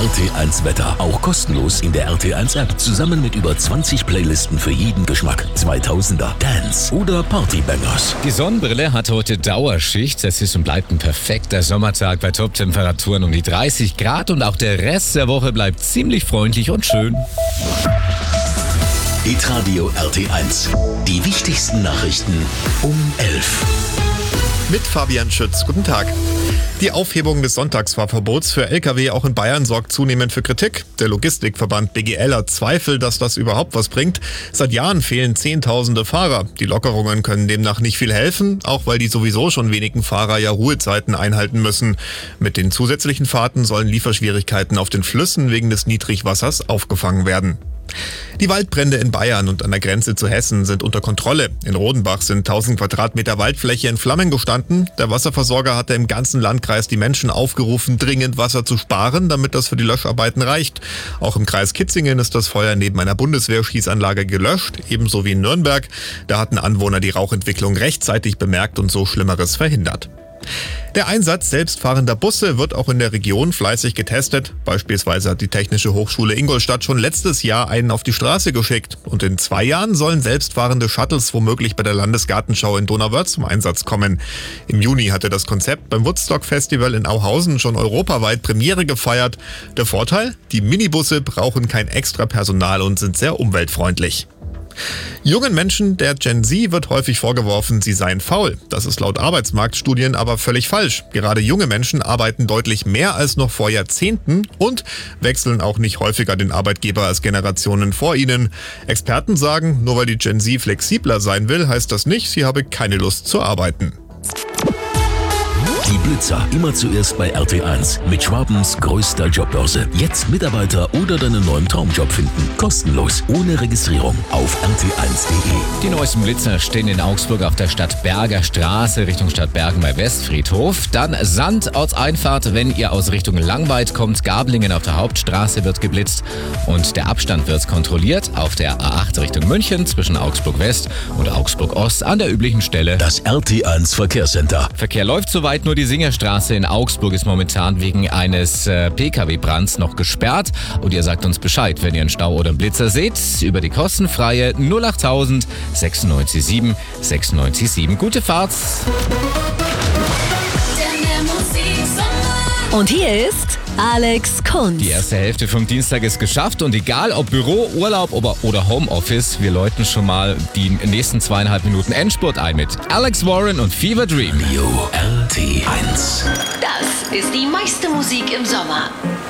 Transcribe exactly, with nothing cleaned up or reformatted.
R T eins Wetter. Auch kostenlos in der R T eins App. Zusammen mit über zwanzig Playlisten für jeden Geschmack. zweitausender, Dance oder Partybangers. Die Sonnenbrille hat heute Dauerschicht. Es ist und bleibt ein perfekter Sommertag bei Top-Temperaturen um die dreißig Grad. Und auch der Rest der Woche bleibt ziemlich freundlich und schön. Hitradio R T eins. Die wichtigsten Nachrichten um elf. Mit Fabian Schütz. Guten Tag. Die Aufhebung des Sonntagsfahrverbots für L K W auch in Bayern sorgt zunehmend für Kritik. Der Logistikverband B G L hat Zweifel, dass das überhaupt was bringt. Seit Jahren fehlen Zehntausende Fahrer. Die Lockerungen können demnach nicht viel helfen, auch weil die sowieso schon wenigen Fahrer ja Ruhezeiten einhalten müssen. Mit den zusätzlichen Fahrten sollen Lieferschwierigkeiten auf den Flüssen wegen des Niedrigwassers aufgefangen werden. Die Waldbrände in Bayern und an der Grenze zu Hessen sind unter Kontrolle. In Rodenbach sind tausend Quadratmeter Waldfläche in Flammen gestanden. Der Wasserversorger hatte im ganzen Landkreis die Menschen aufgerufen, dringend Wasser zu sparen, damit das für die Löscharbeiten reicht. Auch im Kreis Kitzingen ist das Feuer neben einer Bundeswehrschießanlage gelöscht, ebenso wie in Nürnberg. Da hatten Anwohner die Rauchentwicklung rechtzeitig bemerkt und so Schlimmeres verhindert. Der Einsatz selbstfahrender Busse wird auch in der Region fleißig getestet. Beispielsweise hat die Technische Hochschule Ingolstadt schon letztes Jahr einen auf die Straße geschickt. Und in zwei Jahren sollen selbstfahrende Shuttles womöglich bei der Landesgartenschau in Donauwörth zum Einsatz kommen. Im Juni hatte das Konzept beim Woodstock Festival in Auhausen schon europaweit Premiere gefeiert. Der Vorteil? Die Minibusse brauchen kein extra Personal und sind sehr umweltfreundlich. Jungen Menschen der Gen Z wird häufig vorgeworfen, sie seien faul. Das ist laut Arbeitsmarktstudien aber völlig falsch. Gerade junge Menschen arbeiten deutlich mehr als noch vor Jahrzehnten und wechseln auch nicht häufiger den Arbeitgeber als Generationen vor ihnen. Experten sagen, nur weil die Gen Z flexibler sein will, heißt das nicht, sie habe keine Lust zu arbeiten. Die Blitzer immer zuerst bei R T eins mit Schwabens größter Jobbörse. Jetzt Mitarbeiter oder deinen neuen Traumjob finden. Kostenlos, ohne Registrierung auf r t eins punkt d e. Die neuesten Blitzer stehen in Augsburg auf der Stadtberger Straße Richtung Stadtbergen bei Westfriedhof. Dann Sandortseinfahrt, wenn ihr aus Richtung Langweid kommt. Gablingen auf der Hauptstraße wird geblitzt und der Abstand wird kontrolliert auf der A acht Richtung München zwischen Augsburg West und Augsburg Ost an der üblichen Stelle. Das R T eins Verkehrscenter. Verkehr läuft soweit, nur die Singerstraße in Augsburg ist momentan wegen eines äh, P K W-Brands noch gesperrt. Und ihr sagt uns Bescheid, wenn ihr einen Stau oder einen Blitzer seht, über die kostenfreie null achttausend sechsundneunzig sieben sechsundneunzig sieben. Gute Fahrt! Und hier ist Alex Kunz. Die erste Hälfte vom Dienstag ist geschafft und egal ob Büro, Urlaub oder Homeoffice, wir läuten schon mal die nächsten zweieinhalb Minuten Endspurt ein mit Alex Warren und Fever Dream. Radio R T eins. Das ist die meiste Musik im Sommer.